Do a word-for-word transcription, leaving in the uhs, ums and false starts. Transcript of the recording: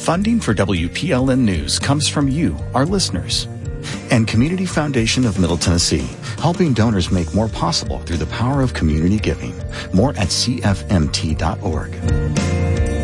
Funding for W P L N News comes from you, our listeners, and Community Foundation of Middle Tennessee, helping donors make more possible through the power of community giving. More at C F M T dot org.